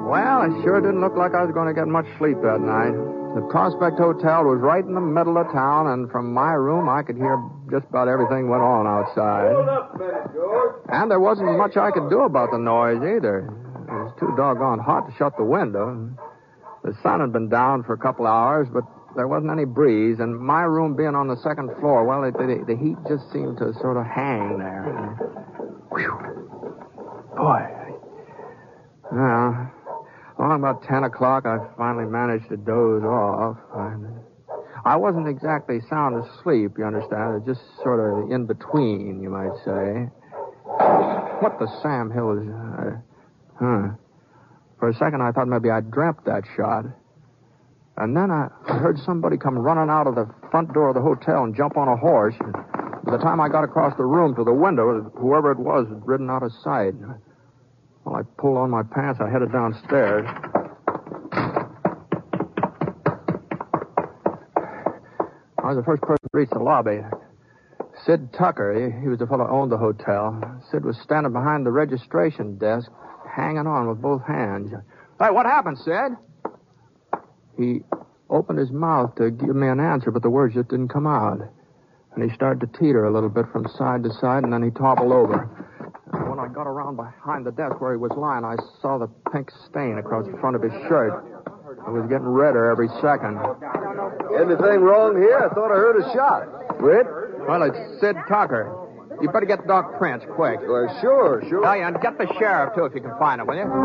Well, it sure didn't look like I was going to get much sleep that night. The Prospect Hotel was right in the middle of town, and from my room, I could hear just about everything went on outside. Hold up a minute, George. And there wasn't much I could do about the noise, either. It was too doggone hot to shut the window. The sun had been down for a couple hours, but there wasn't any breeze, and my room being on the second floor, well, the heat just seemed to sort of hang there. Whew. Boy. Well, along about 10 o'clock, I finally managed to doze off. I wasn't exactly sound asleep, you understand. It was just sort of in between, you might say. What the Sam Hill is... For a second, I thought maybe I dreamt that shot. And then I heard somebody come running out of the front door of the hotel and jump on a horse. By the time I got across the room to the window, whoever it was had ridden out of sight. Well, I pulled on my pants. I headed downstairs. I was the first person to reach the lobby. Sid Tucker, he was the fellow who owned the hotel. Sid was standing behind the registration desk, hanging on with both hands. Hey, what happened, Sid? He opened his mouth to give me an answer, but the words just didn't come out. And he started to teeter a little bit from side to side, and then he toppled over. And when I got around behind the desk where he was lying, I saw the pink stain across the front of his shirt. It was getting redder every second. Anything wrong here? I thought I heard a shot. Britt? Well, it's Sid Tucker. You better get Doc Prince, quick. Well, sure. Oh, yeah, and get the sheriff, too, if you can find him, will you?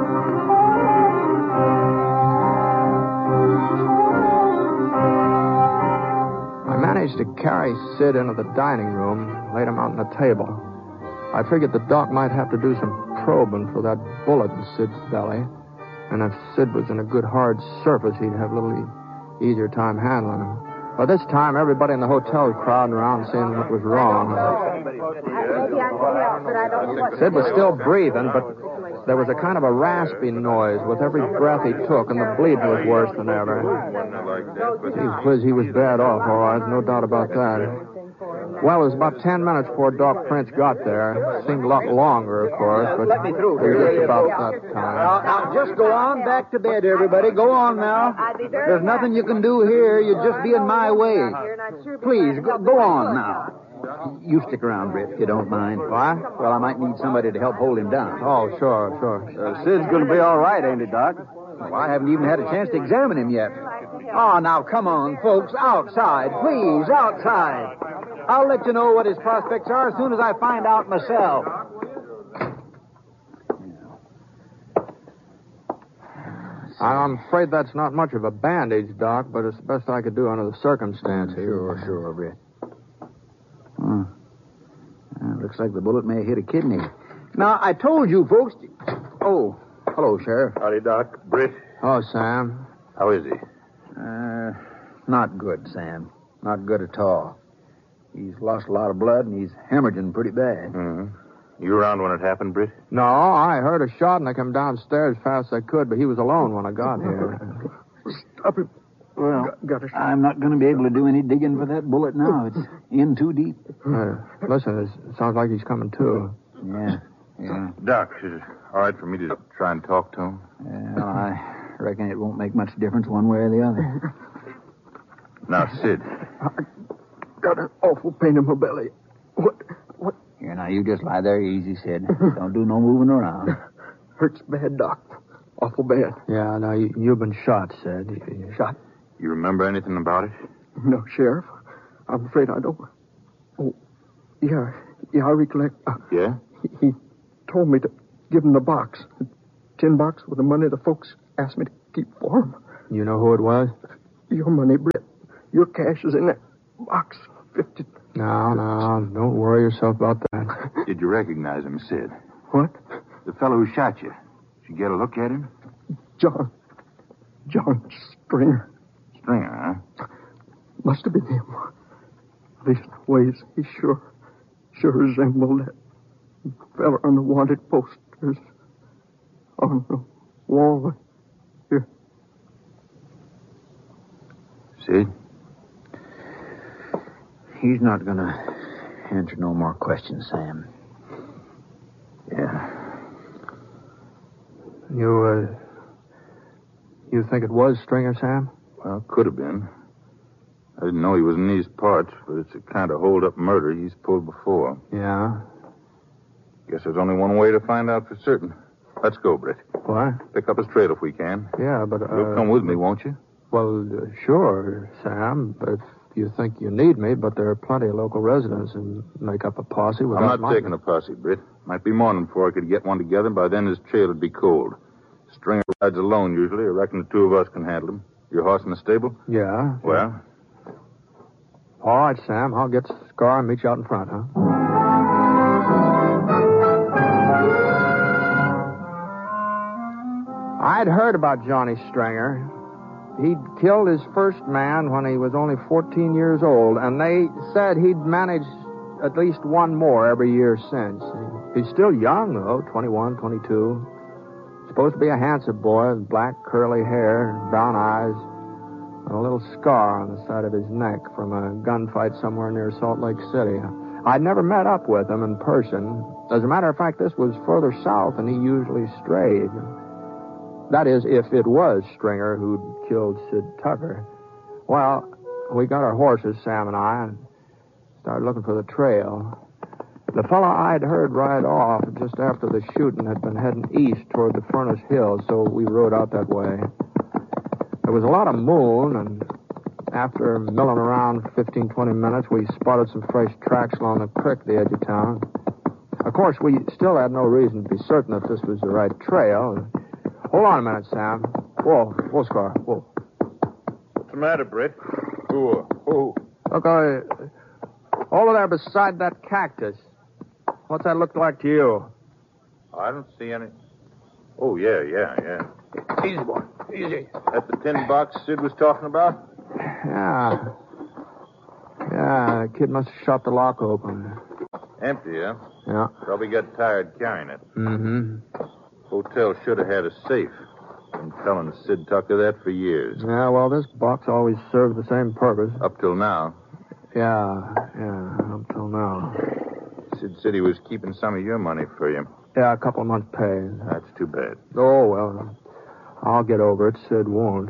I managed to carry Sid into the dining room, laid him out on the table. I figured the doc might have to do some probing for that bullet in Sid's belly. And if Sid was in a good hard surface, he'd have a little easier time handling him. By this time, everybody in the hotel was crowding around seeing what was wrong. Maybe I can help, but I don't know what... Sid was still breathing, but there was a kind of a raspy noise with every breath he took, and the bleeding was worse than ever. He was bad off, all right, no doubt about that. Well, it was about 10 minutes before Doc Prince got there. It seemed a lot longer, of course, but let me through. it was just about that time. Now, just go on back to bed, everybody. Go on now. There's nothing you can do here. You'd just be in my way. Please, go on now. You stick around, Britt, if you don't mind. What? Well, I might need somebody to help hold him down. Oh, sure. Sid's going to be all right, ain't it, Doc? Well, I haven't even had a chance to examine him yet. Oh, now, come on, folks. Outside. Please, outside. I'll let you know what his prospects are as soon as I find out myself. I'm afraid that's not much of a bandage, Doc, but it's the best I could do under the circumstances. Sure, Britt. Looks like the bullet may have hit a kidney. Now, I told you, folks... Oh, hello, Sheriff. Howdy, Doc. Britt? Oh, Sam. How is he? Not good, Sam. Not good at all. He's lost a lot of blood, and he's hemorrhaging pretty bad. Mm-hmm. You around when it happened, Britt? No, I heard a shot, and I came downstairs as fast as I could, but he was alone when I got here. Stop him. Well, I'm not going to be able to do any digging for that bullet now. It's in too deep. Listen, it sounds like he's coming to. Yeah. Doc, is it all right for me to try and talk to him? Well, I reckon it won't make much difference one way or the other. Now, Sid. Got an awful pain in my belly. What? Here, now, you just lie there easy, Sid. Don't do no moving around. Hurts bad, Doc. Awful bad. Yeah, now, you've been shot, Sid. Shot? You remember anything about it? No, Sheriff. I'm afraid I don't. Oh, yeah, I recollect. Yeah? He told me to give him the box. The tin box with the money the folks asked me to keep for him. You know who it was? Your money, Britt. Your cash is in that box. 50. No, don't worry yourself about that. Did you recognize him, Sid? What? The fellow who shot you. Did you get a look at him? John Stringer. Stringer, huh? Must have been him. These ways, he sure resembled that fella on the wanted posters on the wall here. Sid? He's not going to answer no more questions, Sam. Yeah. You You think it was Stringer, Sam? Well, could have been. I didn't know he was in these parts, but it's a kind of hold-up murder he's pulled before. Yeah? Guess there's only one way to find out for certain. Let's go, Britt. What? Pick up his trail if we can. Yeah, but... You'll come with me, won't you? Well, sure, Sam, if you think you need me, but there are plenty of local residents who make up a posse without... I'm not taking a posse, Britt. Might be morning before I could get one together, and by then his trail would be cold. Stringer rides alone, usually. I reckon the two of us can handle him. Your horse in the stable? Yeah. Well? All right, Sam. I'll get Scar and meet you out in front, huh? I'd heard about Johnny Stringer. He'd killed his first man when he was only 14 years old, and they said he'd managed at least one more every year since. He's still young, though, 21, 22. Supposed to be a handsome boy with black curly hair, brown eyes, and a little scar on the side of his neck from a gunfight somewhere near Salt Lake City. I'd never met up with him in person. As a matter of fact, this was further south than he usually strayed. That is, if it was Stringer who'd killed Sid Tucker. Well, we got our horses, Sam and I, and started looking for the trail. The fellow I'd heard ride off just after the shooting had been heading east toward the Furnace Hills, so we rode out that way. There was a lot of moon, and after milling around 15, 20 minutes, we spotted some fresh tracks along the creek at the edge of town. Of course, we still had no reason to be certain that this was the right trail. Hold on a minute, Sam. Whoa, Scar, whoa. What's the matter, Britt? Who? Look, over there beside that cactus. What's that look like to you? I don't see any. Oh, yeah. Easy, boy. Easy. That's the tin box Sid was talking about? Yeah. Yeah, the kid must have shot the lock open. Empty, huh? Yeah. Probably got tired carrying it. Mm-hmm. Hotel should have had a safe. Been telling Sid Tucker that for years. Yeah, well, this box always served the same purpose. Up till now. Yeah, up till now. Sid said he was keeping some of your money for you. Yeah, a couple of months' pay. That's too bad. Oh, well, I'll get over it. Sid won't.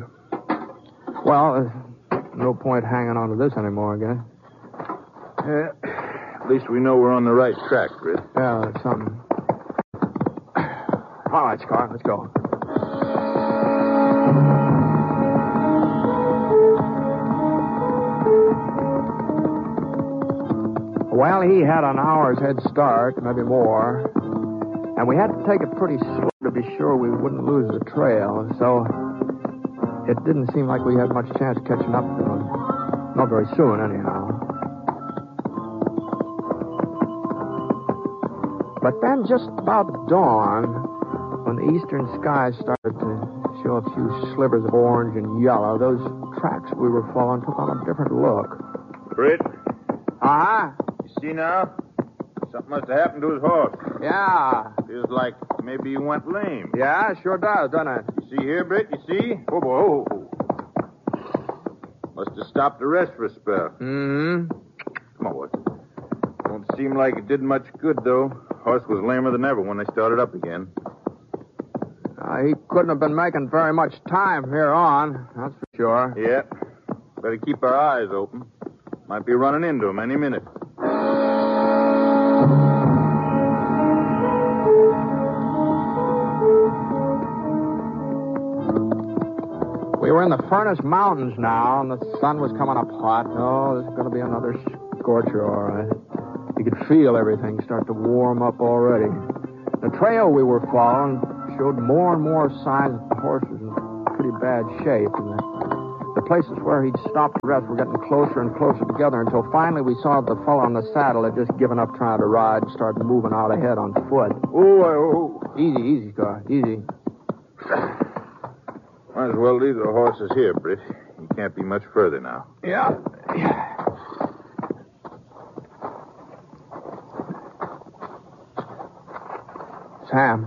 Well, no point hanging on to this anymore, I guess. At least we know we're on the right track, Britt. Yeah, that's something. All right, Scar, let's go. Well, he had an hour's head start, maybe more. And we had to take it pretty slow to be sure we wouldn't lose the trail. So it didn't seem like we had much chance of catching up to him. Not very soon, anyhow. But then just about dawn, when the eastern sky started to show a few slivers of orange and yellow, those tracks we were following took on a different look. Britt? Uh-huh. You see now? Something must have happened to his horse. Yeah. Feels like maybe he went lame. Yeah, sure does, doesn't it? You see here, Britt? You see? Oh, boy. Oh. Must have stopped to rest for a spell. Mm-hmm. Come on, boy. Don't seem like it did much good, though. Horse was lamer than ever when they started up again. He couldn't have been making very much time from here on, that's for sure. Yeah. Better keep our eyes open. Might be running into him any minute. We were in the Furnace Mountains now, and the sun was coming up hot. Oh, this is going to be another scorcher, all right. You could feel everything start to warm up already. The trail we were following showed more and more signs that the horse was in pretty bad shape. And the places where he'd stopped to rest were getting closer and closer together until finally we saw the fellow on the saddle had just given up trying to ride and started moving out ahead on foot. Oh. Easy, Scar. Easy. Might as well leave the horses here, Britt. He can't be much further now. Yeah. Sam.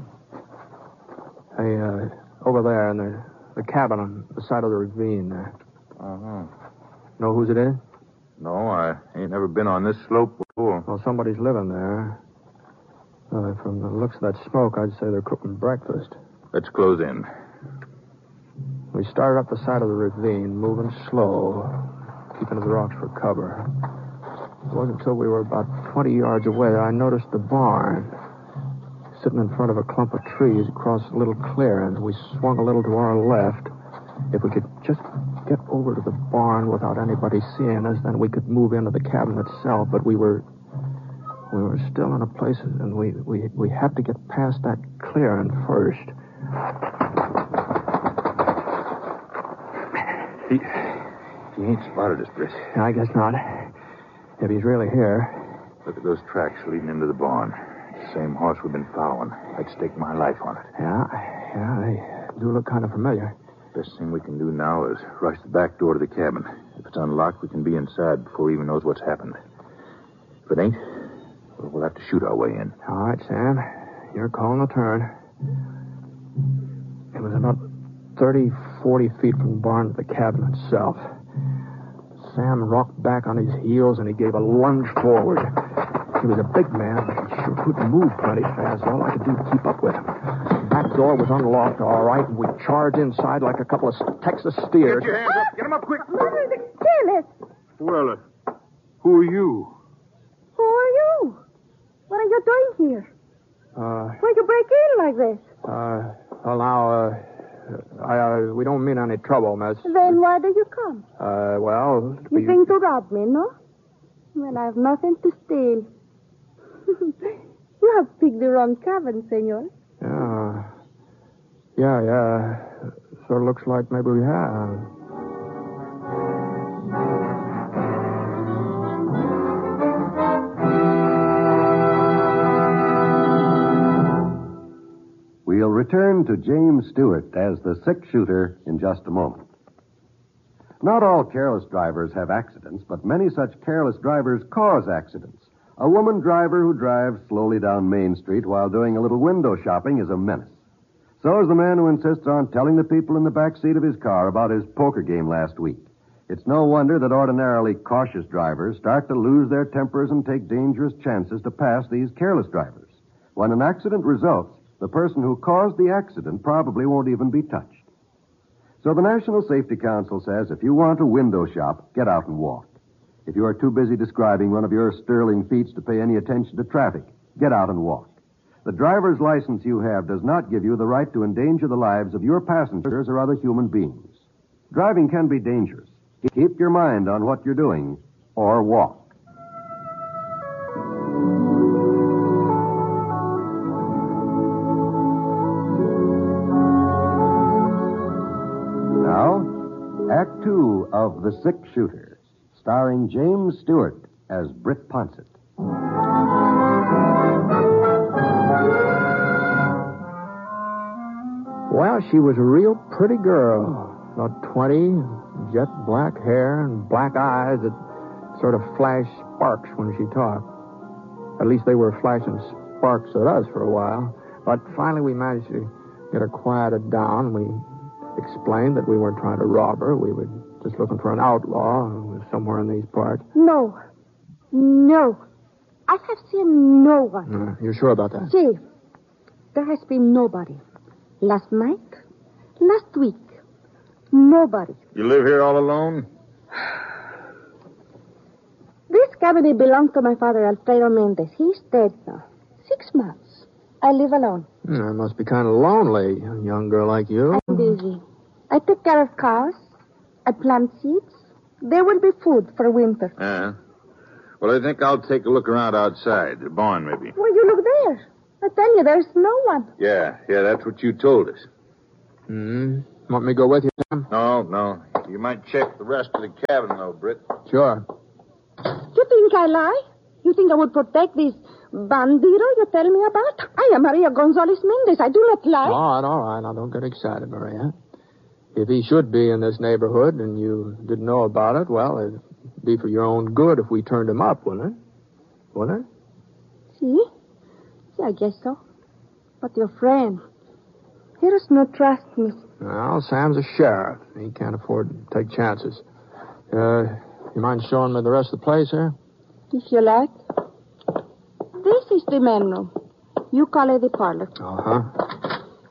Hey, over there in the cabin on the side of the ravine there. Uh-huh. Know whose it is? No, I ain't never been on this slope before. Well, somebody's living there. From the looks of that smoke, I'd say they're cooking breakfast. Let's close in. We started up the side of the ravine, moving slow, keeping to the rocks for cover. It wasn't until we were about 20 yards away that I noticed the barn. Sitting in front of a clump of trees across a little clearing. We swung a little to our left. If we could just get over to the barn without anybody seeing us, then we could move into the cabin itself. But we were still in a place, and we had to get past that clearing first. He ain't spotted us, Britt. I guess not. If he's really here. Look at those tracks leading into the barn. Same horse we've been following. I'd stake my life on it. Yeah, they do look kind of familiar. Best thing we can do now is rush the back door to the cabin. If it's unlocked, we can be inside before he even knows what's happened. If it ain't, well, we'll have to shoot our way in. All right, Sam. You're calling the turn. It was about 30, 40 feet from the barn to the cabin itself. Sam rocked back on his heels, and he gave a lunge forward. He was a big man, but he sure couldn't move plenty fast. All I could do was keep up with him. The back door was unlocked, all right, and we charged inside like a couple of Texas steers. Get your hands up. Get them up quick. Kill it. Well, who are you? Who are you? What are you doing here? Why'd you break in like this? Well, now, we don't mean any trouble, miss. Then why did you come? Well... You think to rob me, no? Well, I have nothing to steal. You have picked the wrong cabin, senor. Yeah. Sort of looks like maybe we have. We'll return to James Stewart as the six-shooter in just a moment. Not all careless drivers have accidents, but many such careless drivers cause accidents. A woman driver who drives slowly down Main Street while doing a little window shopping is a menace. So is the man who insists on telling the people in the back seat of his car about his poker game last week. It's no wonder that ordinarily cautious drivers start to lose their tempers and take dangerous chances to pass these careless drivers. When an accident results, the person who caused the accident probably won't even be touched. So the National Safety Council says if you want to window shop, get out and walk. If you are too busy describing one of your sterling feats to pay any attention to traffic, get out and walk. The driver's license you have does not give you the right to endanger the lives of your passengers or other human beings. Driving can be dangerous. Keep your mind on what you're doing, or walk. Now, Act 2 of The Six-Shooter, starring James Stewart as Britt Ponsett. Well, she was a real pretty girl. About 20, jet black hair and black eyes that sort of flashed sparks when she talked. At least they were flashing sparks at us for a while. But finally we managed to get her quieted down. We explained that we weren't trying to rob her. We were just looking for an outlaw who was somewhere in these parts. No. I have seen no one. You're sure about that? See, there has been nobody. Last night, last week, nobody. You live here all alone? This cabinet belonged to my father, Alfredo Mendez. He's dead now. 6 months. I live alone. It must be kind of lonely, a young girl like you. I'm busy. I take care of cows. I plant seeds. There will be food for winter. Well, I think I'll take a look around outside. The barn, maybe. Well, you look there. I tell you, there's no one. Yeah, that's what you told us. Want me to go with you, Sam? No. You might check the rest of the cabin, though, Britt. Sure. You think I lie? You think I would protect this bandito you tell me about? I am Maria Gonzalez Mendez. I do not lie. All right. Now, don't get excited, Maria. If he should be in this neighborhood and you didn't know about it, well, it'd be for your own good if we turned him up, wouldn't it? Wouldn't it? See, I guess so. But your friend, he does not trust me. Well, Sam's a sheriff. He can't afford to take chances. You mind showing me the rest of the place here? If you like. This is the main room. You call it the parlor. Uh-huh.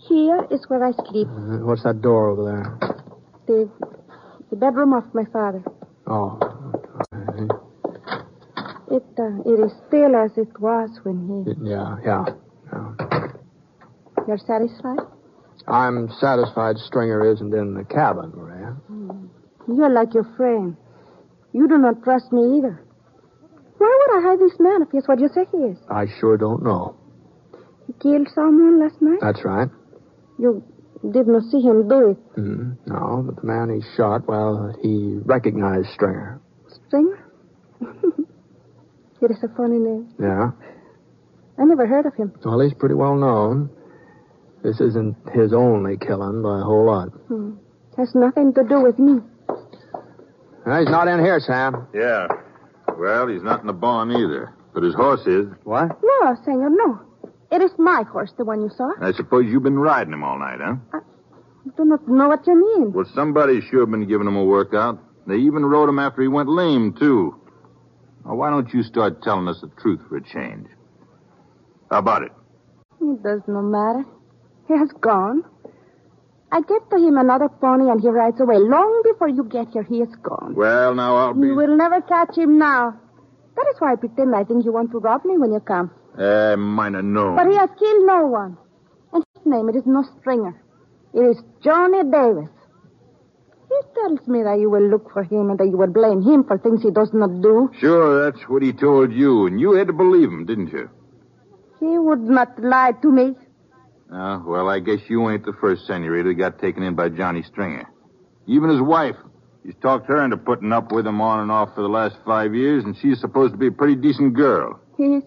Here is where I sleep. What's that door over there? The bedroom of my father. Oh. Okay. It is still as it was when he... Yeah. You're satisfied? I'm satisfied Stringer isn't in the cabin, Maria. You're like your friend. You do not trust me either. Why would I hide this man if he's what you say he is? I sure don't know. He killed someone last night? That's right. You did not see him do it. No, but the man he shot, well, he recognized Stringer. Stringer? It is a funny name. Yeah. I never heard of him. Well, he's pretty well known. This isn't his only killing by a whole lot. Has nothing to do with me. He's not in here, Sam. Yeah. Well, he's not in the barn either. But his horse is. What? No, senor, no. It is my horse, the one you saw. I suppose you've been riding him all night, huh? I do not know what you mean. Well, somebody's sure been giving him a workout. They even rode him after he went lame, too. Now, why don't you start telling us the truth for a change? How about it? It does not matter. He has gone. I get to him another pony and he rides away. Long before you get here, he is gone. Well, now I'll be... You will never catch him now. That is why I pretend I think you want to rob me when you come. Might have known. But he has killed no one. And his name, it is no Stringer. It is Johnny Davis. He tells me that you will look for him and that you will blame him for things he does not do. Sure, that's what he told you, and you had to believe him, didn't you? He would not lie to me. Well, I guess you ain't the first senorita that got taken in by Johnny Stringer. Even his wife. He's talked her into putting up with him on and off for the last 5 years, and she's supposed to be a pretty decent girl.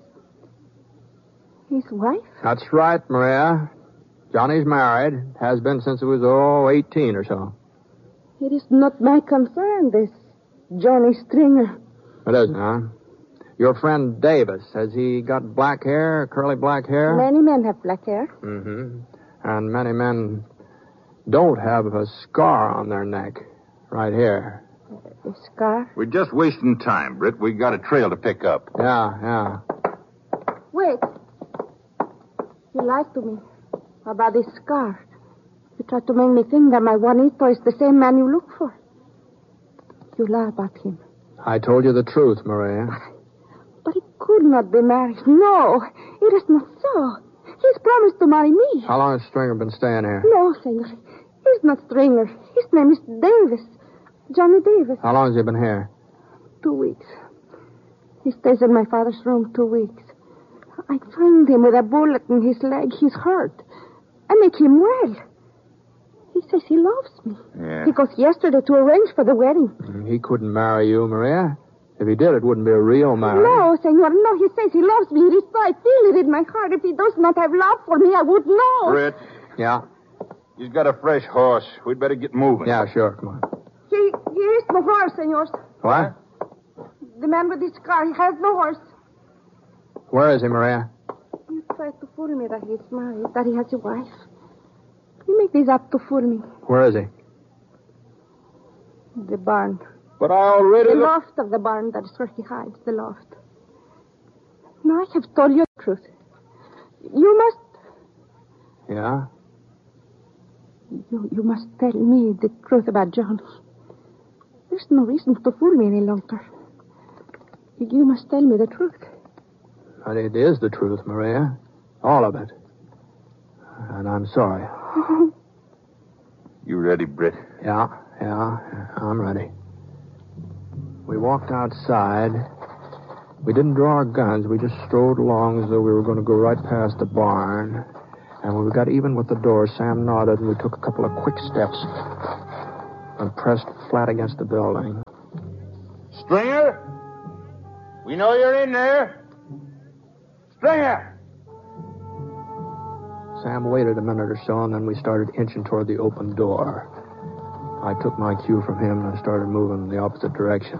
His wife? That's right, Maria. Johnny's married. Has been since he was, 18 or so. It is not my concern, this Johnny Stringer. It isn't, huh? Your friend Davis, has he got black hair, curly black hair? Many men have black hair. Mm-hmm. And many men don't have a scar on their neck. Right here. A scar? We're just wasting time, Britt. We got a trail to pick up. Yeah. Wait. You lied to me about this scar. You tried to make me think that my Juanito is the same man you look for. You lie about him. I told you the truth, Maria. But he could not be married. No, it is not so. He's promised to marry me. How long has Stringer been staying here? No, senor. He's not Stringer. His name is Davis. Johnny Davis. How long has he been here? 2 weeks. He stays in my father's room 2 weeks. I find him with a bullet in his leg. He's hurt. I make him well. He says he loves me. Yeah. He goes yesterday to arrange for the wedding. He couldn't marry you, Maria. If he did, it wouldn't be a real marriage. No, senor, no. He says he loves me. It is so. I feel it in my heart. If he does not have love for me, I would know. Britt, Yeah? he's got a fresh horse. We'd better get moving. Yeah, sure. Come on. He is no horse, senor. What? The man with this car, he has no horse. Where is he, Maria? You try to fool me that he is married, that he has a wife. You make this up to fool me. Where is he? The barn. But I already... The loft of the barn, that is where he hides, the loft. Now I have told you the truth. You must... Yeah? You must tell me the truth about Johnny. There's no reason to fool me any longer. You must tell me the truth. But it is the truth, Maria. All of it. And I'm sorry. You ready, Britt? Yeah, I'm ready. We walked outside. We didn't draw our guns. We just strode along as though we were going to go right past the barn. And when we got even with the door, Sam nodded and we took a couple of quick steps and pressed flat against the building. Stringer? We know you're in there. Stringer! Sam waited a minute or so, and then we started inching toward the open door. I took my cue from him, and I started moving in the opposite direction.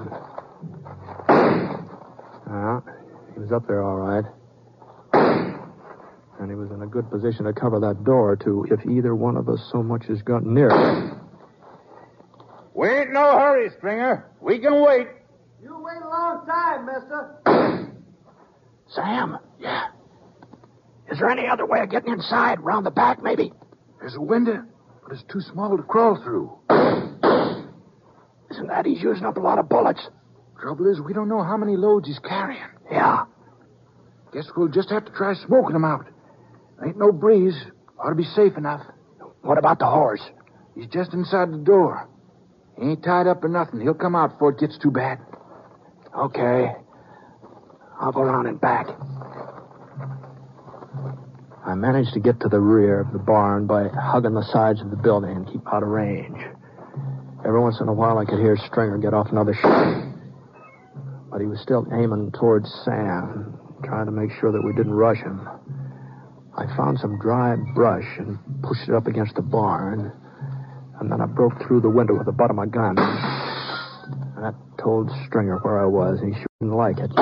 He was up there all right. And he was in a good position to cover that door, too, if either one of us so much as got near it. We ain't no hurry, Stringer. We can wait. You wait a long time, mister. Sam? Yeah. Is there any other way of getting inside? Round the back, maybe? There's a window, but it's too small to crawl through. Isn't that he's using up a lot of bullets? Trouble is, we don't know how many loads he's carrying. Yeah. Guess we'll just have to try smoking him out. Ain't no breeze. Ought to be safe enough. What about the horse? He's just inside the door. He ain't tied up or nothing. He'll come out before it gets too bad. Okay. I'll go around and back. I managed to get to the rear of the barn by hugging the sides of the building and keep out of range. Every once in a while, I could hear Stringer get off another shot. But he was still aiming towards Sam, trying to make sure that we didn't rush him. I found some dry brush and pushed it up against the barn. And then I broke through the window with the butt of my gun. And that told Stringer where I was. He shouldn't like it.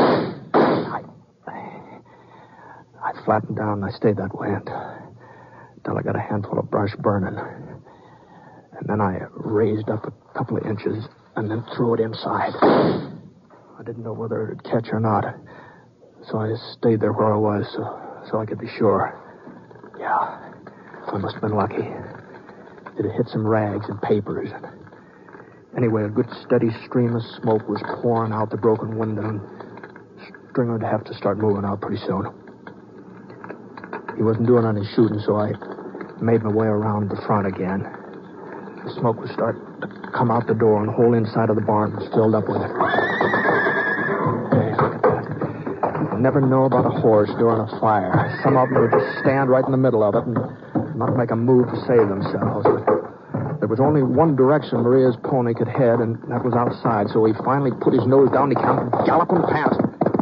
I flattened down and I stayed that way until I got a handful of brush burning. And then I raised up a couple of inches and then threw it inside. I didn't know whether it would catch or not. So I stayed there where I was so I could be sure. Yeah, I must have been lucky. It had hit some rags and papers. Anyway, a good steady stream of smoke was pouring out the broken window, and Stringer would have to start moving out pretty soon. He wasn't doing any shooting, so I made my way around the front again. The smoke was starting to come out the door, and the whole inside of the barn was filled up with it. Hey, look at that. You never know about a horse during a fire. Some of them would just stand right in the middle of it and not make a move to save themselves. But there was only one direction Maria's pony could head, and that was outside, so he finally put his nose down and he came galloping past.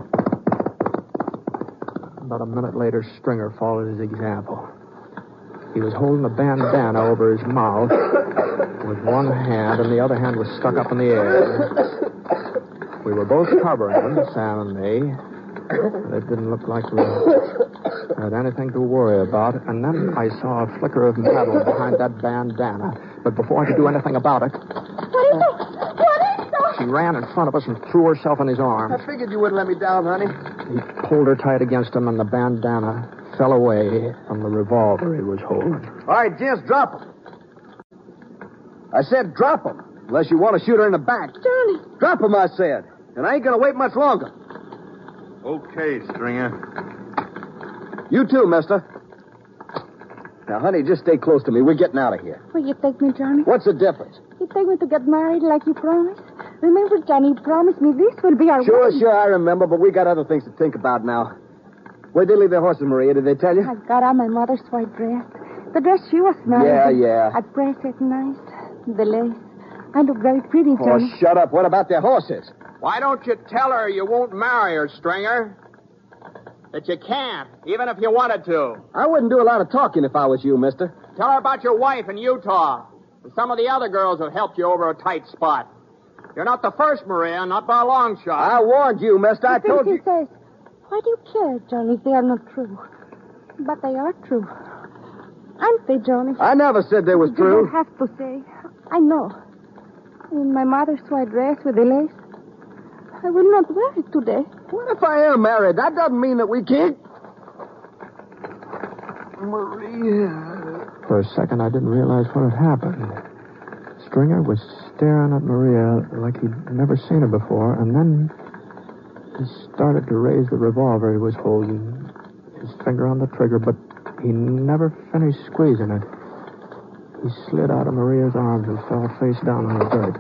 About a minute later, Stringer followed his example. He was holding a bandana over his mouth with one hand, and the other hand was stuck up in the air. We were both covering him, Sam and me. It didn't look like we had anything to worry about. And then I saw a flicker of metal behind that bandana. But before I could do anything about it... What is it? She ran in front of us and threw herself in his arms. I figured you wouldn't let me down, honey. He pulled her tight against him, and the bandana fell away from the revolver he was holding. All right, gents, drop him. I said drop him, unless you want to shoot her in the back. Johnny. Drop him, I said. And I ain't going to wait much longer. Okay, Stringer. You too, mister. Now, honey, just stay close to me. We're getting out of here. Will you take me, Johnny? What's the difference? You take me to get married like you promised? Remember, Johnny, you promised me this will be our wedding. Sure, I remember, but we got other things to think about now. Where'd they leave their horses, Maria? Did they tell you? I got on my mother's white dress. The dress she was married. Yeah. I pressed it nice. The lace. I look very pretty, Johnny. Oh, shut up. What about their horses? Why don't you tell her you won't marry her, Stringer? That you can't, even if you wanted to. I wouldn't do a lot of talking if I was you, mister. Tell her about your wife in Utah. And some of the other girls who helped you over a tight spot. You're not the first, Maria, not by a long shot. I warned you, mister. I told you. He says, why do you care, Johnny, if they are not true? But they are true. Aren't they, Johnny? I never said they was You true. don't have to say. I know. In my mother's white dress with the lace. I will not wear it today. What if I am married? That doesn't mean that we can't. Maria. For a second, I didn't realize what had happened. Stringer was staring at Maria like he'd never seen her before, and then he started to raise the revolver he was holding, his finger on the trigger, but he never finished squeezing it. He slid out of Maria's arms and fell face down on the dirt.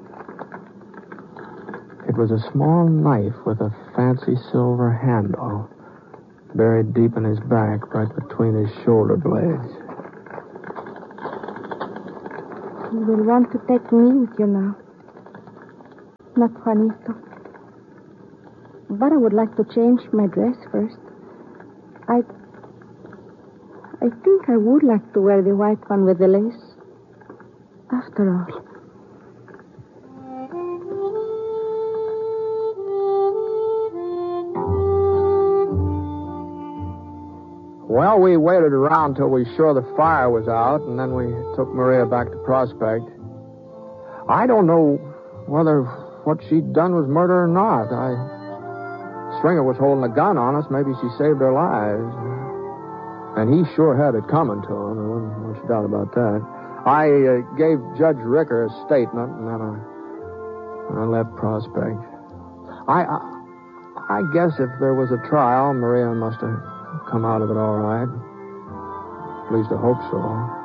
It was a small knife with a fancy silver handle, buried deep in his back, right between his shoulder blades. You will want to take me with you now. Not Juanito. But I would like to change my dress first. I think I would like to wear the white one with the lace. After all. Well, we waited around till we were sure the fire was out, and then we took Maria back to Prospect. I don't know whether what she'd done was murder or not. Stringer was holding a gun on us. Maybe she saved our lives. And he sure had it coming to him. There wasn't much doubt about that. I gave Judge Ricker a statement, and then I left Prospect. I guess if there was a trial, Maria must have come out of it all right. At least I hope so.